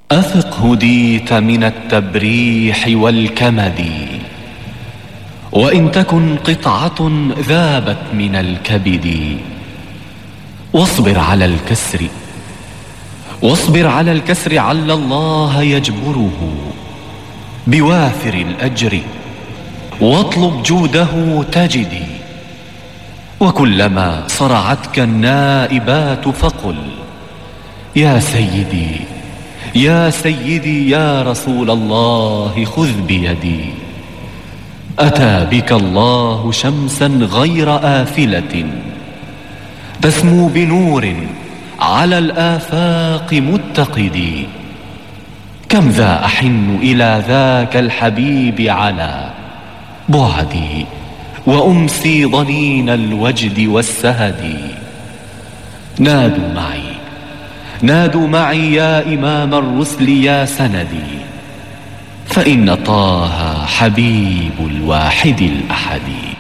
أثق هديت من التبريح والكمد، وإن تكن قطعة ذابت من الكبد. واصبر على الكسر، واصبر على الكسر عل الله يجبره بوافر الأجر، واطلب جوده تجدي. وكلما صرعتك النائبات فقل يا سيدي يا سيدي يا رسول الله خذ بيدي. أتى بك الله شمسا غير آفلة تسمو بنور على الآفاق متقد. كم ذا أحن إلى ذاك الحبيب على بعدي، وأمسي ضنين الوجد والسهد. نادوا معي نادوا معي يا إمام الرسل يا سندي، فإن طه حبيب الواحد الأحد.